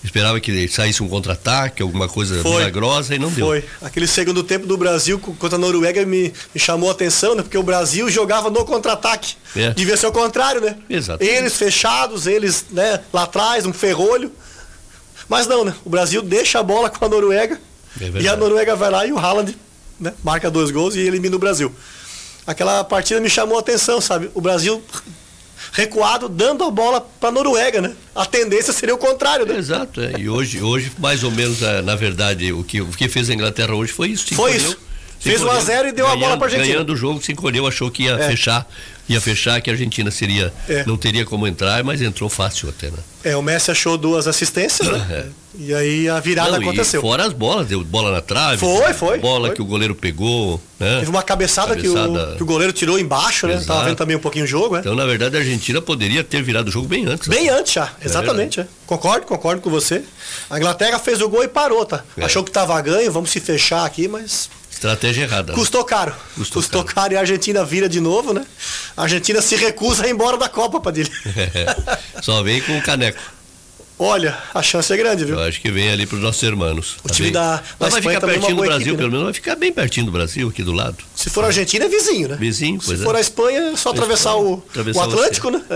Esperava que saísse um contra-ataque, alguma coisa milagrosa, e não deu. Foi. Aquele segundo tempo do Brasil contra a Noruega me chamou a atenção, né? Porque o Brasil jogava no contra-ataque. Devia ser o contrário, né? Exatamente. Eles fechados, eles, né, lá atrás, um ferrolho. Mas não, né? O Brasil deixa a bola com a Noruega. E a Noruega vai lá e o Haaland, né, marca 2 gols e elimina o Brasil. Aquela partida me chamou a atenção, sabe? O Brasil recuado, dando a bola para a Noruega, né? A tendência seria o contrário, né? Exato, E hoje, mais ou menos, na verdade, o que fez a Inglaterra hoje foi isso. Foi isso. Fez 1-0 e deu a bola para a Argentina. Ganhando o jogo, se encolheu, achou que ia fechar, que a Argentina não teria como entrar, mas entrou fácil até, né? O Messi achou 2 assistências, né? E aí a virada aconteceu. E fora as bolas, deu bola na trave. Foi. Bola que o goleiro pegou, né? Teve uma cabeçada que o goleiro tirou embaixo, né? Tava vendo também um pouquinho o jogo, né? Então, na verdade, a Argentina poderia ter virado o jogo bem antes. Bem antes já, exatamente. Concordo com você. A Inglaterra fez o gol e parou, tá? Achou que tava ganho, vamos se fechar aqui, mas... Estratégia errada. Custou caro e a Argentina vira de novo, né? A Argentina se recusa a ir embora da Copa, Padilha. Só vem com o caneco. Olha, a chance é grande, viu? Eu acho que vem ali para os nossos irmãos. O time da vai Espanha ficar pertinho do Brasil, equipe, pelo menos vai ficar bem pertinho do Brasil, aqui do lado. Se for a Argentina, é vizinho, né? Vizinho, pois Se for a Espanha, é só atravessar o Atlântico, né?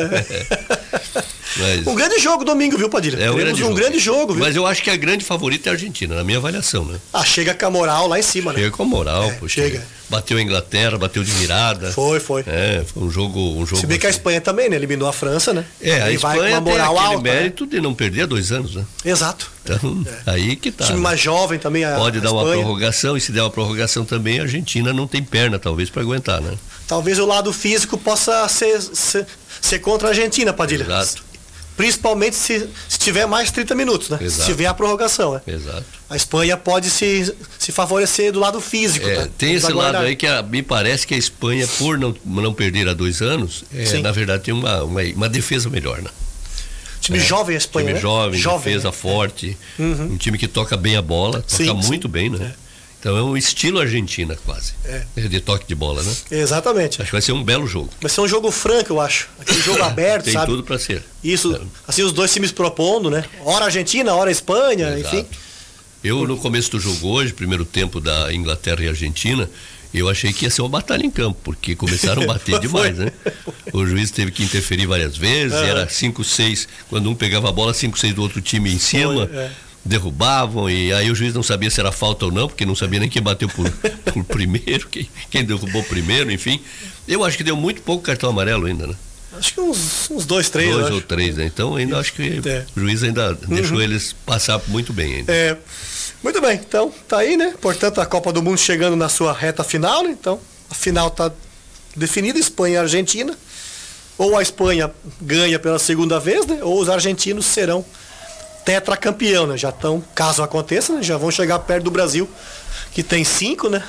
Um grande jogo domingo, viu, Padilha? Teremos um grande jogo, viu? Mas eu acho que a grande favorita é a Argentina, na minha avaliação, né? Chega com a moral lá em cima, né? Chega com a moral, chega. Bateu a Inglaterra, bateu de virada. Foi. Foi um jogo. Se bem que a Espanha também, né? Eliminou a França, né? A Espanha vai com uma moral tem aquele alta, mérito de não perder há 2 anos, né? Exato. Então, aí que tá. O time mais jovem também, pode dar uma prorrogação, e se der uma prorrogação também, a Argentina não tem perna, talvez, para aguentar, né? Talvez o lado físico possa ser contra a Argentina, Padilha. Exato. Principalmente se tiver mais 30 minutos, né? Exato. Se tiver a prorrogação, né? Exato. A Espanha pode se favorecer do lado físico, tá? Tem esse lado aí que me parece que a Espanha, por não perder há 2 anos, na verdade tem uma defesa melhor, né? Time jovem a Espanha, time né? jovem, defesa forte, um time que toca bem a bola, toca muito bem, né? Então é um estilo Argentina quase, de toque de bola, né? Exatamente. Acho que vai ser um belo jogo. Vai ser um jogo franco, eu acho. Aquele jogo aberto, tem sabe? Tem tudo para ser. Isso, assim os dois times propondo, né? Hora Argentina, hora Espanha, enfim. Eu no começo do jogo hoje, primeiro tempo da Inglaterra e Argentina, eu achei que ia ser uma batalha em campo, porque começaram a bater demais, né? O juiz teve que interferir várias vezes, era 5-6, quando um pegava a bola, 5-6 do outro time em cima. Derrubavam, e aí o juiz não sabia se era falta ou não, porque não sabia nem quem bateu por primeiro, quem derrubou primeiro, enfim. Eu acho que deu muito pouco cartão amarelo ainda, né? Acho que uns 2, 3. 2 ou 3, né? Então ainda acho que o juiz ainda deixou eles passar muito bem ainda. Muito bem, então tá aí, né? Portanto, a Copa do Mundo chegando na sua reta final, né? Então, a final tá definida, Espanha e Argentina. Ou a Espanha ganha pela segunda vez, né? Ou os argentinos serão tetracampeão, né? Já estão, caso aconteça, né? Já vão chegar perto do Brasil, que tem 5, né?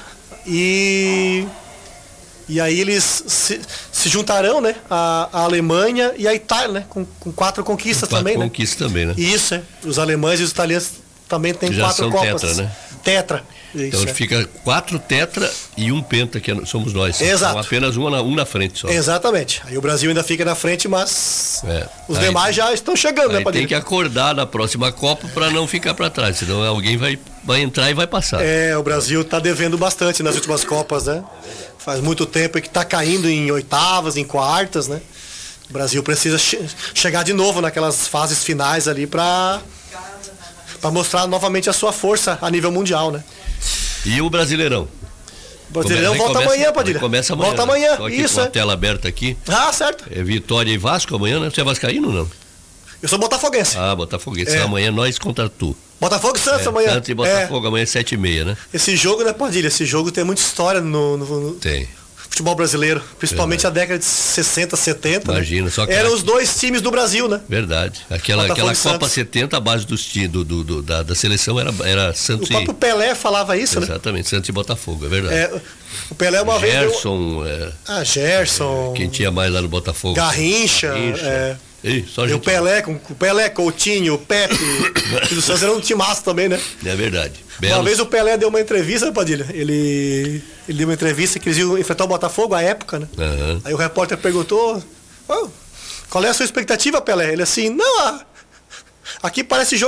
E aí eles se juntarão, né? A Alemanha e a Itália, né? Com 4 conquistas também, né? Também, né? Isso, Os alemães e os italianos também têm 4 Copas. Tetra, né? Tetra. Então fica 4 tetra e 1 penta, que somos nós. Exato. Então, apenas um na frente só. Exatamente. Aí o Brasil ainda fica na frente, mas os demais já estão chegando, né, Padilha? Tem que acordar na próxima Copa para não ficar para trás, senão alguém vai entrar e vai passar. O Brasil está devendo bastante nas últimas Copas, né? Faz muito tempo que está caindo em oitavas, em quartas, né? O Brasil precisa chegar de novo naquelas fases finais ali para mostrar novamente a sua força a nível mundial, né? E o Brasileirão? O Brasileirão volta amanhã, Padilha. Começa amanhã. Volta amanhã, né? Isso. Com a tela aberta aqui. Certo. Vitória e Vasco amanhã, né? Você é vascaíno ou não? Eu sou botafoguense. Botafoguense. Amanhã nós contra tu. Botafogo e Santos amanhã. Santos e Botafogo amanhã 7h30, né? Esse jogo, né, Padilha? Esse jogo tem muita história no Tem. futebol brasileiro, principalmente a década de 60, 70. Imagina, né? só que eram os 2 times do Brasil, né? Verdade. Aquela Copa 70, a base da seleção era Santos e... O próprio Pelé falava isso, Exatamente, Santos e Botafogo, é verdade. O Pelé uma vez... Gerson. Quem tinha mais lá no Botafogo? Garrincha. Só e o Pelé, Coutinho, o Pepe. E o Santos era um timaço também, né? É verdade. Uma vez o Pelé deu uma entrevista, Padilha. Ele deu uma entrevista que eles iam enfrentar o Botafogo à época, né? Aí o repórter perguntou: qual é a sua expectativa, Pelé? Ele assim, não, aqui parece jogo